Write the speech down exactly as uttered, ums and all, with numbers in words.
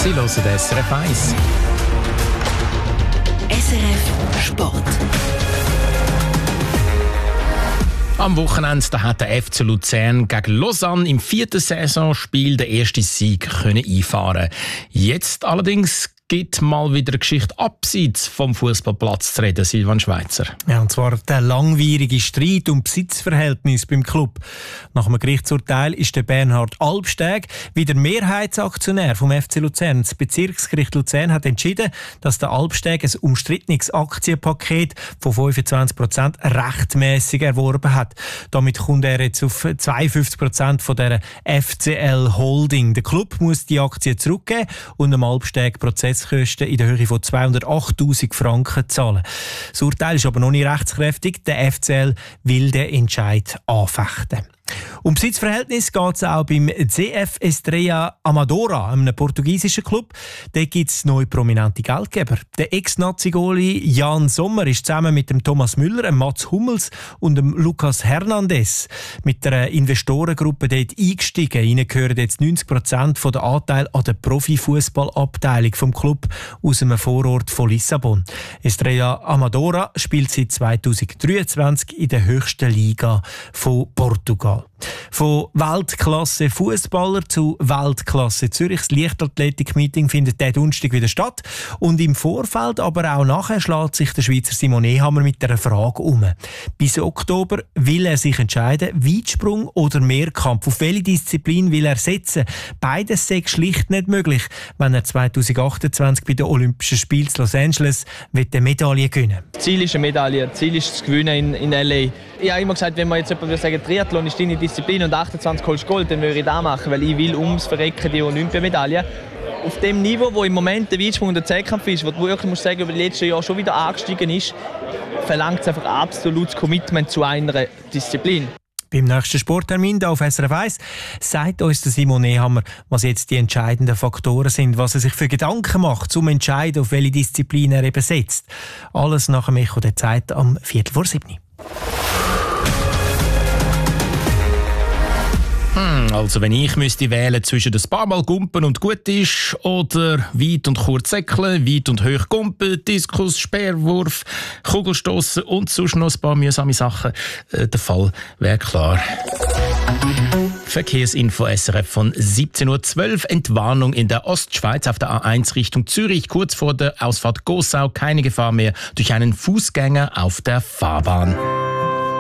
Sie hören S R F eins. S R F Sport. Am Wochenende da hat der F C Luzern gegen Lausanne im vierten Saisonspiel den ersten Sieg können einfahren. Jetzt allerdings gibt mal wieder eine Geschichte abseits vom Fußballplatz zu reden, Silvan Schweizer. Ja, und zwar der langwierige Streit um Besitzverhältnis beim Club. Nach einem Gerichtsurteil ist der Bernhard Albsteg wieder Mehrheitsaktionär vom F C Luzern. Das Bezirksgericht Luzern hat entschieden, dass der Albsteg ein umstrittenes Aktienpaket von fünfundzwanzig Prozent rechtmäßig erworben hat. Damit kommt er jetzt auf zweiundfünfzig Prozent von der F C L Holding. Der Club muss die Aktien zurückgeben und dem Albsteg Prozesskosten in der Höhe von zweihundertachttausend Franken zahlen. Das Urteil ist aber noch nicht rechtskräftig. Der F C L will den Entscheid anfechten. Um Besitzverhältnis geht es auch beim C F Estrella Amadora, einem portugiesischen Club. Dort gibt es neue prominente Geldgeber. Der Ex-Nazi-Goalie Jan Sommer ist zusammen mit dem Thomas Müller, dem Mats Hummels und dem Lucas Hernandez mit der Investorengruppe dort eingestiegen. Ihnen gehören jetzt neunzig Prozent der Anteile an der Profifußballabteilung vom Club aus einem Vorort von Lissabon. Estrella Amadora spielt seit zweitausenddreiundzwanzig in der höchsten Liga von Portugal. Von Weltklasse-Fußballer zu Weltklasse Zürich. Das Leichtathletik-Meeting findet diesen Donnerstag wieder statt. Und im Vorfeld, aber auch nachher, schlägt sich der Schweizer Simon Ehammer mit einer Frage um. Bis Oktober will er sich entscheiden, Weitsprung oder Mehrkampf. Auf welche Disziplin will er setzen? Beides sei schlicht nicht möglich, wenn er zweitausendachtundzwanzig bei den Olympischen Spielen in Los Angeles eine Medaille gewinnen will. Ziel ist eine Medaille, Ziel ist das Gewinnen in, in L A. Ich habe immer gesagt, wenn man jetzt jemand würde sagen, Triathlon ist deine Disziplin und achtundzwanzig holst Gold, dann würde ich das machen, weil ich will ums Verrecken die Olympiamedaille. Auf dem Niveau, wo im Moment der Weitsprung und der Zehnkampf ist, wo du wirklich musst sagen, über die letzten Jahre schon wieder angestiegen ist, verlangt es einfach absolutes Commitment zu einer Disziplin. Beim nächsten Sporttermin hier auf S R F eins sagt uns der Simon Ehammer, was jetzt die entscheidenden Faktoren sind, was er sich für Gedanken macht, zum Entscheiden, auf welche Disziplin er eben setzt. Alles nach dem Echo der Zeit am Viertel vor sieben. Hm, also wenn ich müsste wählen zwischen ein paar Mal Gumpen und gut ist oder weit und kurz säckeln, weit und hoch Gumpen, Diskus, Speerwurf, Kugelstossen und sonst noch ein paar mühsame Sachen, äh, der Fall wäre klar. Verkehrsinfo S R F von siebzehn Uhr zwölf. Entwarnung in der Ostschweiz auf der A eins Richtung Zürich. Kurz vor der Ausfahrt Gossau keine Gefahr mehr durch einen Fußgänger auf der Fahrbahn.